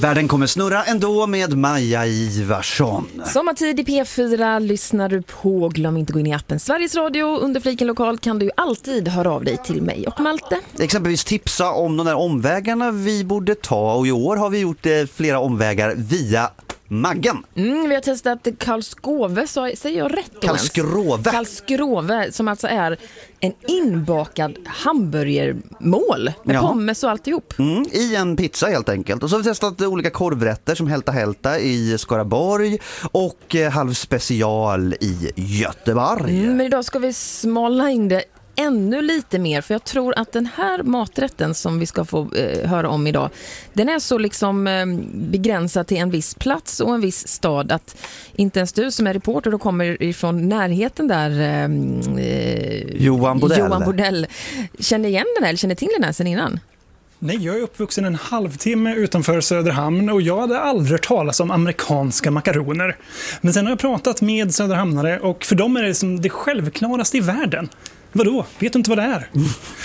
Världen kommer snurra ändå med Maja Ivarsson. Sommartid i P4 lyssnar du på. Glöm inte gå in i appen Sveriges Radio. Under fliken lokal kan du ju alltid höra av dig till mig och Malte. Exempelvis tipsa om de där omvägarna vi borde ta. Och i år har vi gjort flera omvägar via Maggen. Vi har testat Karlskrove, säger jag rätt då? Karlskrove, som alltså är en inbakad hamburgermål med pommes och alltihop. I en pizza helt enkelt. Och så har vi testat olika korvrätter som Hälta i Skaraborg och halv special i Göteborg. Men idag ska vi smalna in det ännu lite mer, för jag tror att den här maträtten som vi ska få höra om idag, den är så liksom begränsad till en viss plats och en viss stad att inte ens du som är reporter och kommer ifrån närheten där Johan Bordell känner igen den här, eller känner till den här sen innan? Nej, jag är uppvuxen en halvtimme utanför Söderhamn och jag hade aldrig hört talas om amerikanska makaroner. Men sen har jag pratat med söderhamnare och för dem är det som det självklaraste i världen. Vadå? Vet du inte vad det är?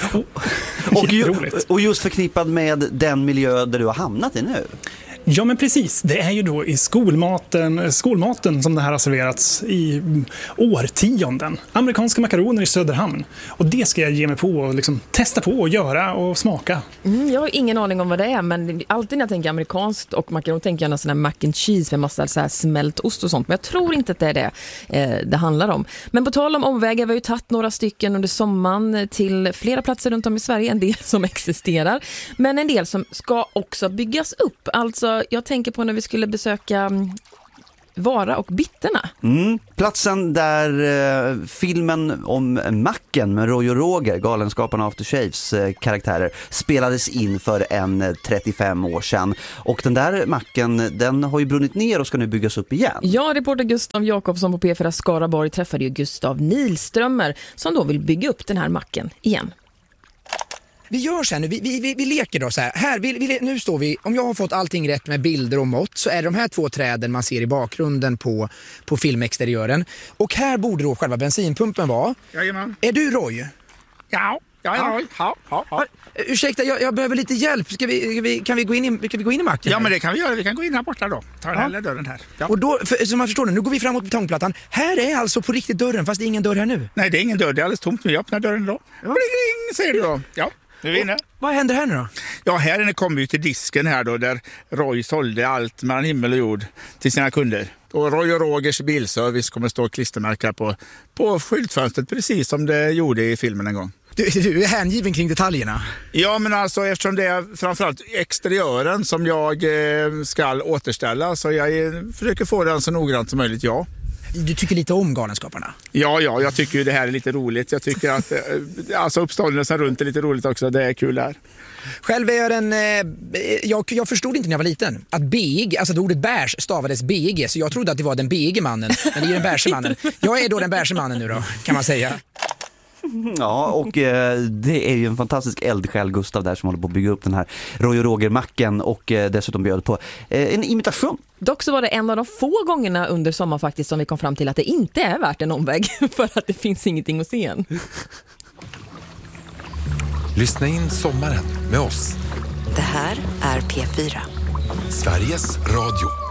Och just förknippad med den miljö där du har hamnat i nu. Ja, men precis. Det är ju då i skolmaten som det här har serverats i årtionden. Amerikanska makaroner i Söderhamn. Och det ska jag ge mig på och liksom testa på och göra och smaka. Jag har ingen aning om vad det är, men alltid när jag tänker amerikanskt och makaron tänker jag nästan mac and cheese med massa så här smält ost och sånt. Men jag tror inte att det är det det handlar om. Men på tal om omvägar, vi har ju tagit några stycken under sommaren till flera platser runt om i Sverige. En del som existerar, men en del som ska också byggas upp. Alltså jag tänker på när vi skulle besöka Vara och Bitterna. Platsen där filmen om Macken med Roy och Roger, Galenskaparna After Shaves karaktärer, spelades in för en 35 år sedan. Och den där Macken, den har ju brunnit ner och ska nu byggas upp igen. Ja, reporter Gustav Jakobsson på P4 Skaraborg träffade ju Gustav Nilströmer som då vill bygga upp den här Macken igen. Vi gör så här nu, vi leker då så här. Nu står vi, om jag har fått allting rätt med bilder och mått, så är det de här två träden man ser i bakgrunden på filmexteriören. Och här borde då själva bensinpumpen vara. Jajamän. Är du Roy? Ja, jag är Roy. Ja. Ursäkta, jag behöver lite hjälp. Kan vi gå in i macken? Ja, men det kan vi göra. Vi kan gå in här borta då. Ta den här dörren här. Ja. Och då, som man förstår nu går vi fram mot betongplattan. Här är alltså på riktigt dörren, fast det är ingen dörr här nu. Nej, det är ingen dörr. Det är alldeles tomt. Vi öppnar dörren då. Ja. Bling, säger du då. Ja. Nu är vi inne. Vad händer här nu då? Ja, här inne kommer vi till disken här då, där Roy sålde allt mellan himmel och jord till sina kunder. Och Roy och Rogers bilservice kommer stå klistermärkar på skyltfönstret, precis som det gjorde i filmen en gång. Du är hängiven kring detaljerna. Ja, men alltså eftersom det är framförallt exteriören som jag ska återställa, så jag försöker få den så noggrant som möjligt, ja. Du tycker lite om Galenskaparna? Ja, jag tycker ju det här är lite roligt. Jag tycker att alltså uppståndelsen runt är lite roligt också. Det är kul här. Själv är jag förstod inte när jag var liten att beig, alltså det ordet bärs stavades beige, så jag trodde att det var den beige mannen, men det är ju den bärse mannen. Jag är då den bärse mannen nu då, kan man säga. Ja, och det är ju en fantastisk eldsjäl, Gustav, där som håller på att bygga upp den här Roy och Roger-macken och dessutom bjöd på en imitation. Dock så var det en av de få gångerna under sommaren faktiskt som vi kom fram till att det inte är värt en omväg för att det finns ingenting att se än. Lyssna in sommaren med oss. Det här är P4. Sveriges Radio.